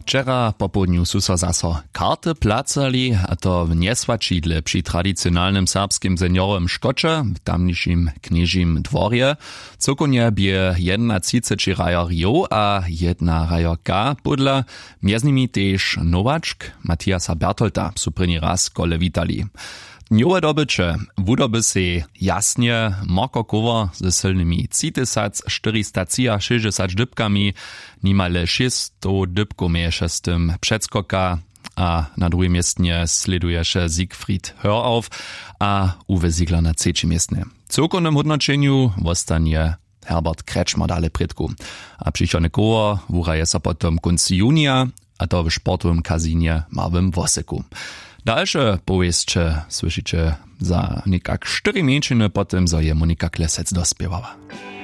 Wczera po południu su so zaso karty placali, a to w Niesłačidle przy tradycjonalnym serbskim seniorem Škoče, w tamniejszym knieżim dworje. Cokonie bie 31 raja Rio a 1 raja K podla, między nimi też nowaczk Matiasa Bertolta, su první raz kole witali. Dnjowe dobycze wudoby se jasnie Marko Kovar ze silnymi 3460 dybkami, nimale 600 dybkami šestym předskoka, a na drugim miestnie sleduje še Siegfried Hörauf a Uwe Ziegler na trzecim miestnie. W celkovnym hodnočenju ostanie Herbert Kretschmer dale predku. A přišone koło wuraje so potom konci junija, a to w sportowym kazinie Małym Woseku. Dalsze powieście słyszycie za niekak 4 miesiące potem, co je Monika Klesec dospiewała.